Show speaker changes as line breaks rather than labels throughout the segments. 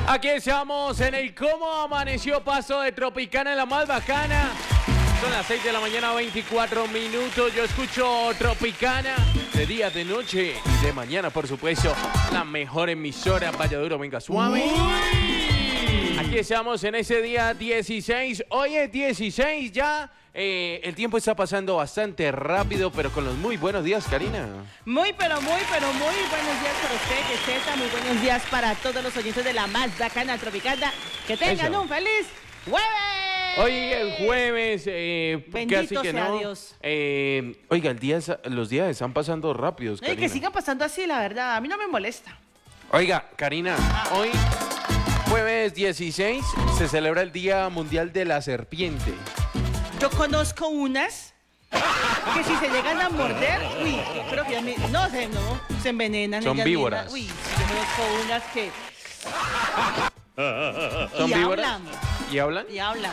Aquí estamos en el Cómo Amaneció, paso de Tropicana en la más bacana. Son las 6 de la mañana, 24 minutos. Yo escucho Tropicana de día, de noche y de mañana, por supuesto. La mejor emisora, vaya duro, venga suave. Aquí estamos en ese día 16. Hoy es 16 ya. El tiempo está pasando bastante rápido, pero con los muy buenos días, Karina.
Muy buenos días para usted, que sepa. Muy buenos días para todos los oyentes de la más bacana Tropicana. Que tengan un feliz jueves.
Hoy es jueves,
Bendito
que
sea
no.
Dios.
Oiga, los días están pasando rápidos,
Y
Karina.
que sigan pasando así, la verdad. A mí no me molesta.
Oiga, Karina, hoy, jueves 16, se celebra el Día Mundial de la Serpiente.
Yo conozco unas que si se llegan a morder, uy, creo que ya se envenenan.
Son
ellas
víboras.
mismas. Uy, yo conozco unas que...
¿Son
y
víboras?
hablan.
¿Y hablan?
Y hablan.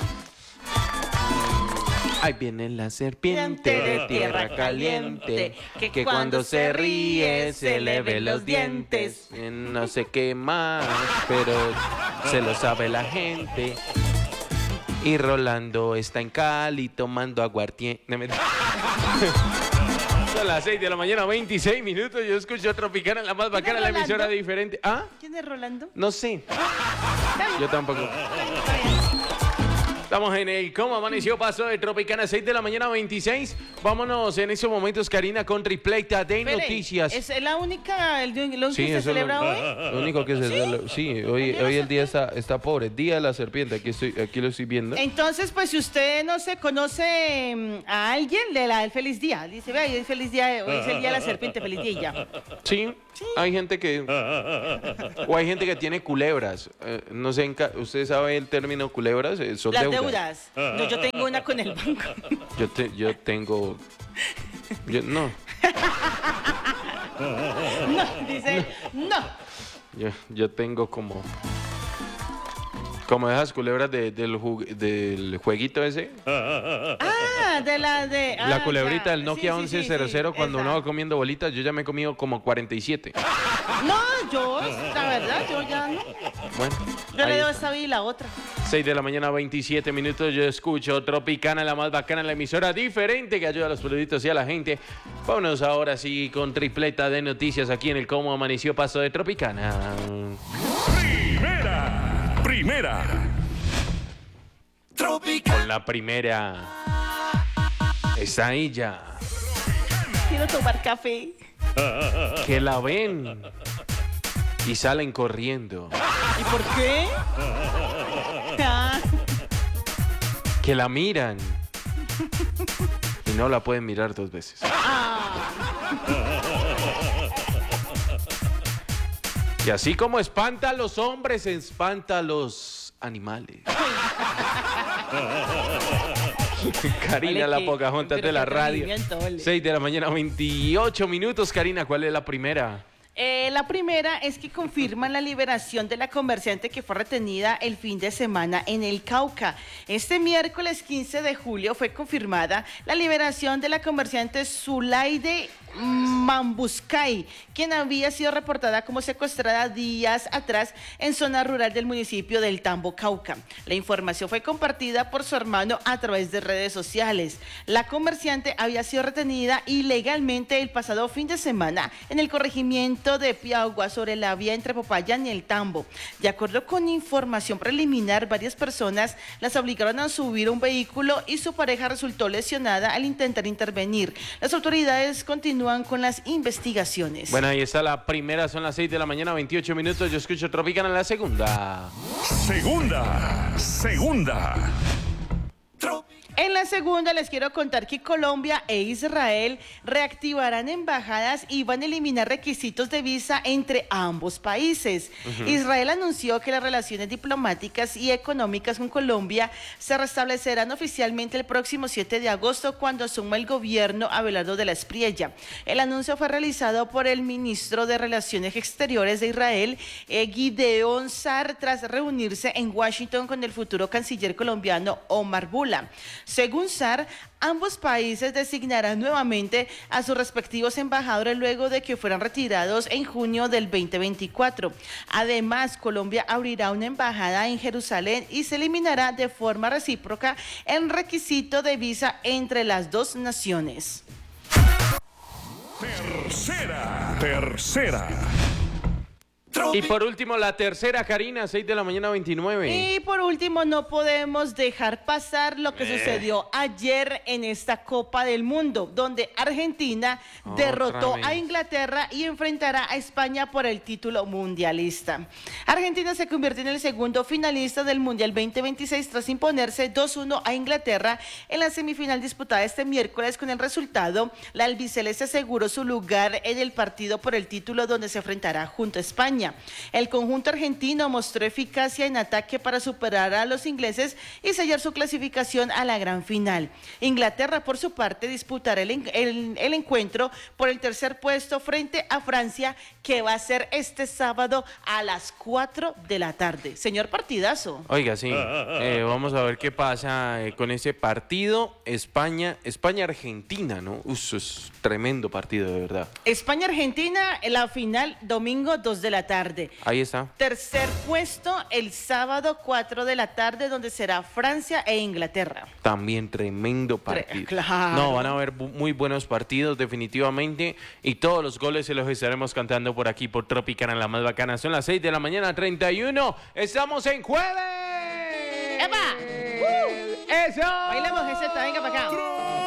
Ahí viene la serpiente de tierra caliente, que cuando se ríe se le ve los dientes. No sé qué más, pero se lo sabe la gente. Y Rolando está en Cali tomando aguardiente. No, mentira. Son las 6 de la mañana, 26 minutos. Yo escucho Tropicana, la más bacana, la emisora diferente. ¿Ah?
¿Quién es Rolando?
No sé. Yo tampoco. Estamos en el Cómo Amaneció, paso de Tropicana, 6 de la mañana, 26. Vámonos en estos momentos, Karina, con tripleta de noticias.
¿Es la única, lo
Sí,
que se
eso
celebra hoy?
Lo único que se celebra. Sí, hoy el día está pobre. Día de la serpiente, aquí lo estoy viendo.
Entonces, pues si usted no se conoce a alguien, le da el feliz día. Dice, vea, hoy es feliz día, hoy es el día de la serpiente, feliz día y ya.
Sí, hay gente que... O hay gente que tiene culebras. No sé, ¿usted sabe el término culebras? Son
Las
deudas.
No, yo tengo una con el banco.
Yo tengo... no.
No, dice, no.
Yo tengo como esas culebras del jueguito ese.
La
Culebrita del Nokia
sí,
1100 cuando uno
esa.
va comiendo bolitas, yo ya me he comido como 47.
No, la verdad, yo ya no.
Bueno,
Yo
ahí
le doy
está.
esta y la otra.
6 de la mañana, 27 minutos, yo escucho Tropicana, la más bacana, la emisora diferente que ayuda a los productos y a la gente. Vámonos ahora sí con tripleta de noticias aquí en el Cómo Amaneció, paso de Tropicana.
Primera.
Con la primera. Está ella.
Quiero tomar café.
Que la ven y salen corriendo.
¿Y por qué? Ah,
Que la miran y no la pueden mirar dos veces. Y así como espanta a los hombres, espanta a los animales. Karina,
Vale,
la
que-
Pocahontas
pero
de la
qué
radio.
atrevimiento, vale.
6 de la mañana, 28 minutos. Karina, ¿cuál es la primera?
La primera es que confirman la liberación de la comerciante que fue retenida el fin de semana en el Cauca. Este miércoles 15 de julio fue confirmada la liberación de la comerciante Zulaide Mambuscay, quien había sido reportada como secuestrada días atrás en zona rural del municipio del Tambo, Cauca. La información fue compartida por su hermano a través de redes sociales. La comerciante había sido retenida ilegalmente el pasado fin de semana en el corregimiento de Piagua, sobre la vía entre Popayán y el Tambo. De acuerdo con información preliminar, varias personas las obligaron a subir a un vehículo y su pareja resultó lesionada al intentar intervenir. Las autoridades continúan con las investigaciones.
Bueno, ahí está la primera, son las 6 de la mañana, 28 minutos. Yo escucho Tropicana en la segunda.
Segunda.
En la segunda les quiero contar que Colombia e Israel reactivarán embajadas y van a eliminar requisitos de visa entre ambos países. Israel anunció que las relaciones diplomáticas y económicas con Colombia se restablecerán oficialmente el próximo 7 de agosto cuando asuma el gobierno Abelardo de la Espriella. El anuncio fue realizado por el ministro de Relaciones Exteriores de Israel, Gideon Sar, tras reunirse en Washington con el futuro canciller colombiano Omar Bula. Según Según SAR, ambos países designarán nuevamente a sus respectivos embajadores luego de que fueran retirados en junio del 2024. Además, Colombia abrirá una embajada en Jerusalén y se eliminará de forma recíproca el requisito de visa entre las dos naciones.
Tercera.
Y por último, la tercera, Karina, 6 de la mañana, 29.
Y por último, no podemos dejar pasar lo que sucedió ayer en esta Copa del Mundo, donde Argentina derrotó a Inglaterra y enfrentará a España por el título mundialista. Argentina se convirtió en el segundo finalista del Mundial 2026 tras imponerse 2-1 a Inglaterra en la semifinal disputada este miércoles. Con el resultado, la albiceleste aseguró su lugar en el partido por el título, donde se enfrentará junto a España. El conjunto argentino mostró eficacia en ataque para superar a los ingleses y sellar su clasificación a la gran final. Inglaterra, por su parte, disputará el encuentro por el tercer puesto frente a Francia, que va a ser este sábado a las 4 de la tarde. Señor, partidazo.
Oiga, sí, vamos a ver qué pasa con ese partido. España-Argentina, ¿no? Es tremendo partido, de verdad.
España-Argentina, la final, domingo 2 de la tarde.
Ahí está.
Tercer puesto el sábado 4 de la tarde, donde será Francia e Inglaterra.
También tremendo partido.
Claro.
No, van a haber muy buenos partidos definitivamente, y todos los goles se los estaremos cantando por aquí por Tropicana, la más bacana. Son las 6 de la mañana, 31. Estamos en jueves.
¡Epa!
¡Eso!
Bailemos ese, venga para acá.